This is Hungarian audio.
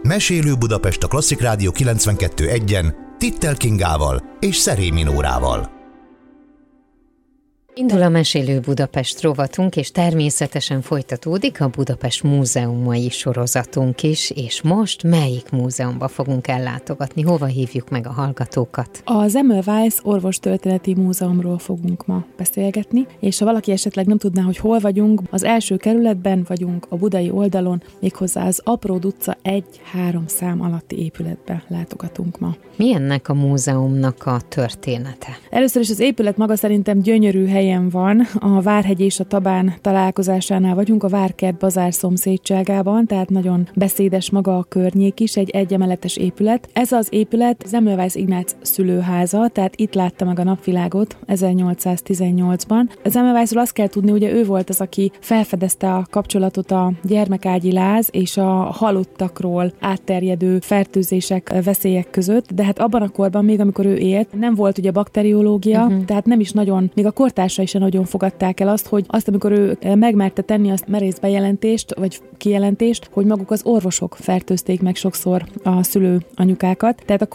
Mesélő Budapest a Klasszik Rádió 92.1-en Tittel Kingával és Szerémi Nórával. Indul a Mesélő Budapest rovatunk, és természetesen folytatódik a Budapest múzeumai sorozatunk is, és most melyik múzeumba fogunk ellátogatni? Hova hívjuk meg a hallgatókat? A Semmelweis Orvostörténeti Múzeumról fogunk ma beszélgetni, és ha valaki esetleg nem tudná, hogy hol vagyunk, az első kerületben vagyunk, a budai oldalon, méghozzá az Apród utca 1-3 szám alatti épületbe látogatunk ma. Mi ennek a múzeumnak a története? Először is az épület maga szerintem gyönyörű helyen van, a Várhegy és a Tabán találkozásánál vagyunk, a Várkert bazár szomszédságában, tehát nagyon beszédes maga a környék is, egy egyemeletes épület. Ez az épület Semmelweis Ignác szülőháza, tehát itt látta meg a napvilágot 1818-ban. Semmelweisról azt kell tudni, ugye ő volt az, aki felfedezte a kapcsolatot a gyermekágyi láz és a halottakról átterjedő fertőzések, veszélyek között, de hát abban a korban, még amikor ő élt, nem volt ugye bakteriológia, tehát nem is nagyon, még a kortársai sem nagyon fogadták el azt, amikor ő megmerte tenni azt merész bejelentést, vagy kijelentést, hogy maguk az orvosok fertőzték meg sokszor a szülő anyukákat. Tehát a